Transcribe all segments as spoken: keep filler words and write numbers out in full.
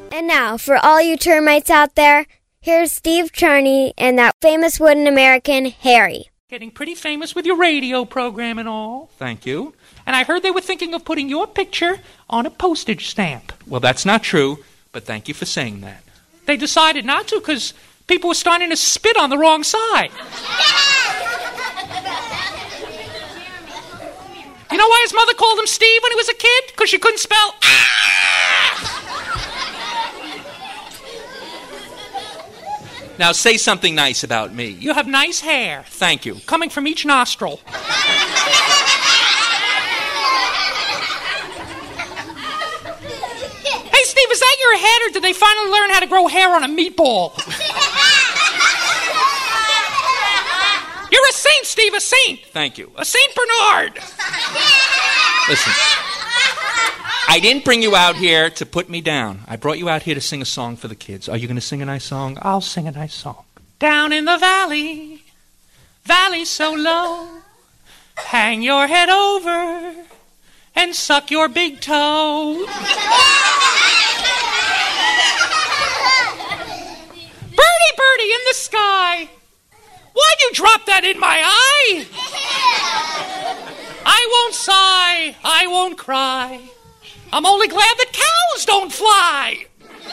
And now, for all you termites out there, here's Steve Cherney and that famous wooden American, Harry. Getting pretty famous with your radio program and all. Thank you. And I heard they were thinking of putting your picture on a postage stamp. Well, that's not true, but thank you for saying that. They decided not to because people were starting to spit on the wrong side. You know why his mother called him Steve when he was a kid? Because she couldn't spell ah! Now say something nice about me. You have nice hair. Thank you. Coming from each nostril. Hey, Steve, is that your head, or did they finally learn how to grow hair on a meatball? You're a saint, Steve, a saint. Thank you. A Saint Bernard. Listen, I didn't bring you out here to put me down. I brought you out here to sing a song for the kids. Are you going to sing a nice song? I'll sing a nice song. Down in the valley, valley so low, hang your head over and suck your big toe. Birdie, birdie in the sky, why'd you drop that in my eye? I won't sigh, I won't cry. I'm only glad that cows don't fly.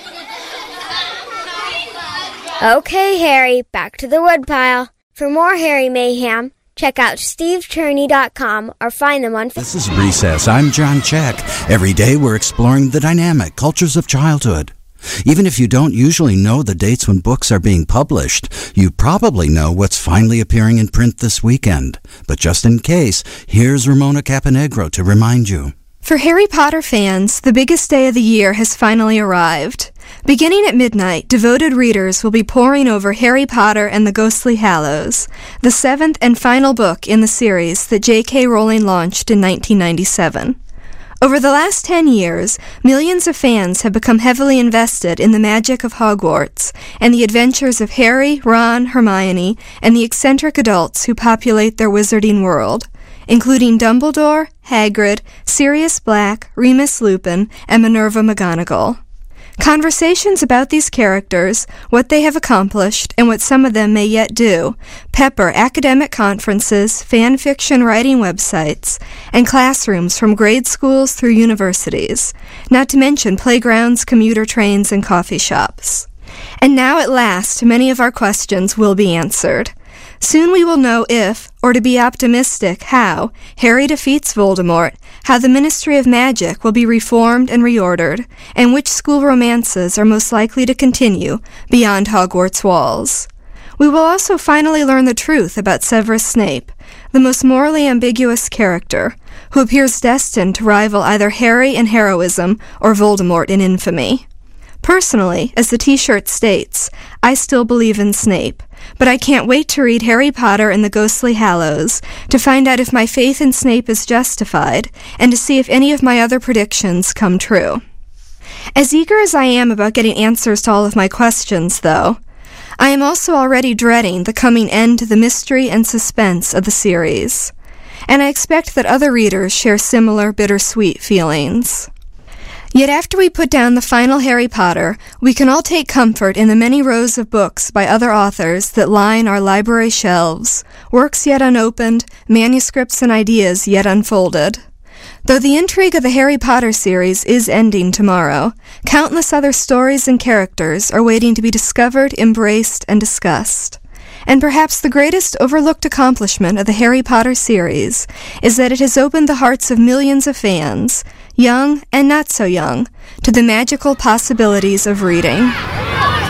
Okay, Harry, back to the woodpile. For more Harry Mayhem, check out steve cherney dot com or find them on Facebook. This is Recess. I'm John Check. Every day we're exploring the dynamic cultures of childhood. Even if you don't usually know the dates when books are being published, you probably know what's finally appearing in print this weekend. But just in case, here's Ramona Caponegro to remind you. For Harry Potter fans, the biggest day of the year has finally arrived. Beginning at midnight, devoted readers will be poring over Harry Potter and the Ghostly Hallows, the seventh and final book in the series that J K Rowling launched in nineteen ninety-seven. Over the last ten years, millions of fans have become heavily invested in the magic of Hogwarts and the adventures of Harry, Ron, Hermione, and the eccentric adults who populate their wizarding world, including Dumbledore, Hagrid, Sirius Black, Remus Lupin, and Minerva McGonagall. Conversations about these characters, what they have accomplished, and what some of them may yet do, pepper academic conferences, fan fiction writing websites, and classrooms from grade schools through universities, not to mention playgrounds, commuter trains, and coffee shops. And now at last, many of our questions will be answered. Soon we will know if, or to be optimistic, how, Harry defeats Voldemort, how the Ministry of Magic will be reformed and reordered, and which school romances are most likely to continue beyond Hogwarts walls. We will also finally learn the truth about Severus Snape, the most morally ambiguous character, who appears destined to rival either Harry in heroism or Voldemort in infamy. Personally, as the t-shirt states, I still believe in Snape, but I can't wait to read Harry Potter and the Ghostly Hallows to find out if my faith in Snape is justified and to see if any of my other predictions come true. As eager as I am about getting answers to all of my questions, though, I am also already dreading the coming end to the mystery and suspense of the series, and I expect that other readers share similar bittersweet feelings. Yet after we put down the final Harry Potter, we can all take comfort in the many rows of books by other authors that line our library shelves, works yet unopened, manuscripts and ideas yet unfolded. Though the intrigue of the Harry Potter series is ending tomorrow, countless other stories and characters are waiting to be discovered, embraced, and discussed. And perhaps the greatest overlooked accomplishment of the Harry Potter series is that it has opened the hearts of millions of fans, young and not so young, to the magical possibilities of reading.